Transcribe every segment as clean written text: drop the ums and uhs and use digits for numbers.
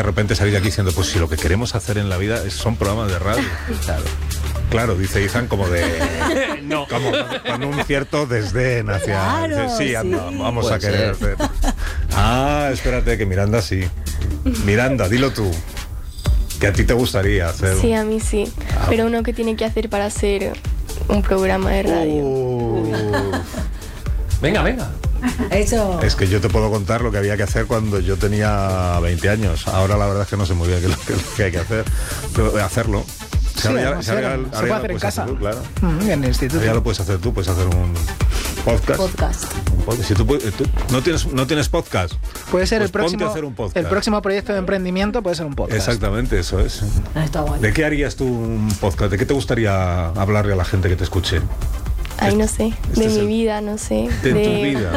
repente salir de aquí diciendo, pues si lo que queremos hacer en la vida son programas de radio. Claro, dice Ethan como de... no. Como con un cierto desdén hacia... Claro, sí, anda, vamos a querer hacer. Espérate, que Miranda sí. Miranda, dilo tú. Que a ti te gustaría hacer... Sí, a mí sí. Pero uno que tiene que hacer para hacer un programa de radio. Venga. Eso. Es que yo te puedo contar lo que había que hacer cuando yo tenía 20 años. Ahora la verdad es que no sé muy bien qué es lo que hay que hacer. Pero hacerlo. Se puede hacer en casa. Tú, claro. En el instituto. Ya lo puedes hacer tú, puedes hacer un podcast. Si tú no tienes podcast, puede ser pues el próximo proyecto de emprendimiento, puede ser un podcast. Exactamente, eso es. Está bueno. ¿De qué harías tú un podcast? ¿De qué te gustaría hablarle a la gente que te escuche? Ay, no sé, de mi vida, no sé. De tu vida.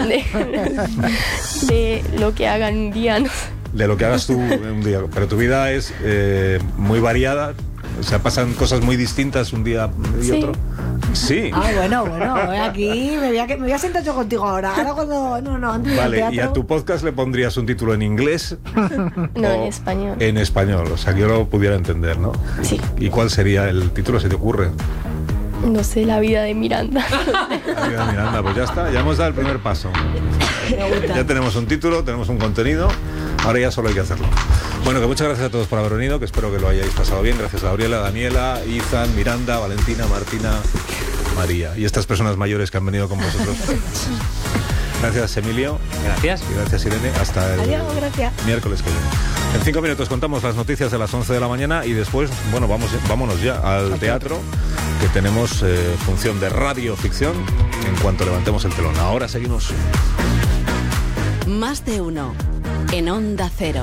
De lo que hagan un día, no sé. De lo que hagas tú un día. Pero tu vida es muy variada. O sea, pasan cosas muy distintas un día y otro. Sí. Bueno, aquí me voy a sentar yo contigo ahora. Ahora cuando antes del Vale, teatro. ¿y a tu podcast le pondrías un título en inglés? No, en español. En español, o sea, que yo lo pudiera entender, ¿no? Sí. ¿Y cuál sería el título, si te ocurre? No sé, la vida de Miranda. La vida de Miranda, pues ya está, ya hemos dado el primer paso. Ya tenemos un título, tenemos un contenido, ahora ya solo hay que hacerlo. Bueno, que muchas gracias a todos por haber venido, que espero que lo hayáis pasado bien. Gracias a Gabriela, Daniela, Ethan, Miranda, Valentina, Martina, María y estas personas mayores que han venido con vosotros. Gracias, Emilio. Gracias. Y gracias, Irene. Hasta el miércoles que viene. En 5 minutos contamos las noticias de las 11 de la mañana y después, bueno, vámonos ya al teatro, que tenemos función de radioficción en cuanto levantemos el telón. Ahora seguimos. Más de uno en Onda Cero.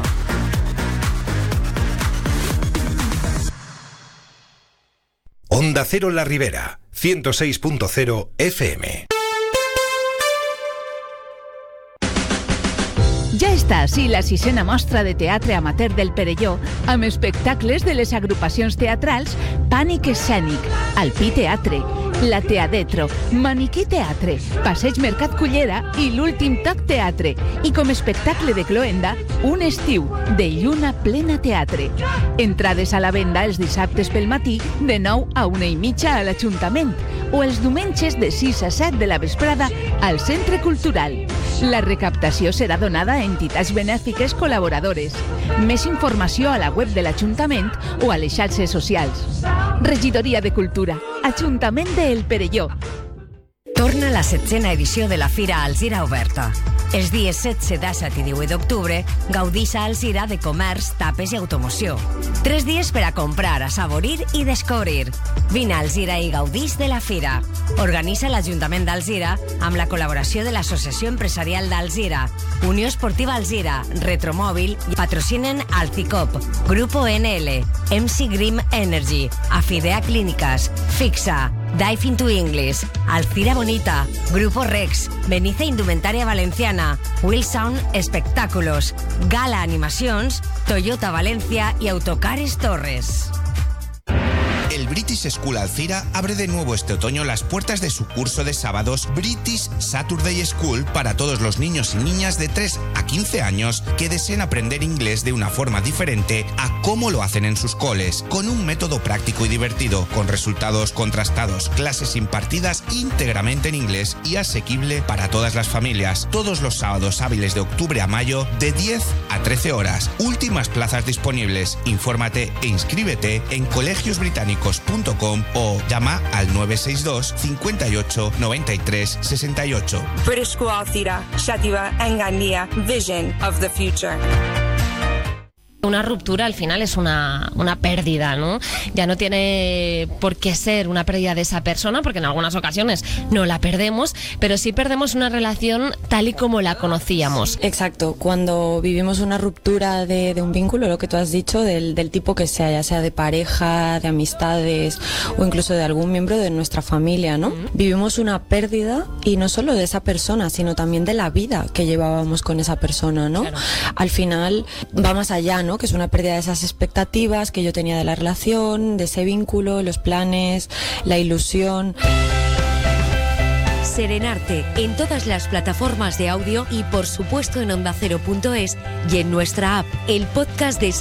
Onda Cero La Ribera, 106.0 FM. Ja està així la 6a mostra de teatre amateur del Perelló amb espectacles de les agrupacions teatrals Pànic Escènic, Alpí Teatre, La Teadetro, Maniquí Teatre, Passeig Mercat Cullera i l'Últim Toc Teatre. I com espectacle de cloenda, Un estiu de lluna plena teatre. Entrades a la venda els dissabtes pel matí de 9 a 1:30 a l'Ajuntament o els diumenges de 6 a 7 de la vesprada al Centre Cultural. La recaptació serà donada a entitats benèfiques col·laboradores. Més informació a la web de l'Ajuntament o a les xarxes socials. Regidoria de Cultura, Ajuntament del Perelló. Torna la 7a edició de la Fira Alzira Oberta. Els dies 16, 17 i 18 d'octubre gaudix a Alzira de comerç, tapes i automoció. 3 dies per a comprar, assaborir i descobrir. Vine a Alzira i gaudix de la Fira. Organitza l'Ajuntament d'Alzira amb la col·laboració de l'Associació Empresarial d'Alzira, Unió Esportiva Alzira, Retromòbil i patrocinen Alcicop, Grupo NL, MC Grim Energy, Afidea Clínicas, Fixa, Dive into English, Alcira Bonita, Grupo Rex, Beniza Indumentaria Valenciana, Will Sound Espectáculos, Gala Animacions, Toyota Valencia y Autocares Torres. El British School Alcira abre de nuevo este otoño las puertas de su curso de sábados British Saturday School para todos los niños y niñas de 3 a 15 años que deseen aprender inglés de una forma diferente a cómo lo hacen en sus coles, con un método práctico y divertido, con resultados contrastados, clases impartidas íntegramente en inglés y asequible para todas las familias. Todos los sábados hábiles de octubre a mayo de 10 a 13 horas. Últimas plazas disponibles. Infórmate e inscríbete en colegiosbritánicos.com o llama al 962 58 93 68. British School Alcira, Shativa Engandia, Vision of the Future. Una ruptura al final es una pérdida, ¿no? Ya no tiene por qué ser una pérdida de esa persona, porque en algunas ocasiones no la perdemos, pero sí perdemos una relación tal y como la conocíamos. Exacto, cuando vivimos una ruptura de un vínculo, lo que tú has dicho, del tipo que sea, ya sea de pareja, de amistades o incluso de algún miembro de nuestra familia, ¿no? Vivimos una pérdida y no solo de esa persona, sino también de la vida que llevábamos con esa persona, ¿no? Claro. Al final va más allá, ¿no? Que es una pérdida de esas expectativas que yo tenía de la relación, de ese vínculo, los planes, la ilusión. Serenarte en todas las plataformas de audio y por supuesto en ondacero.es y en nuestra app, el podcast de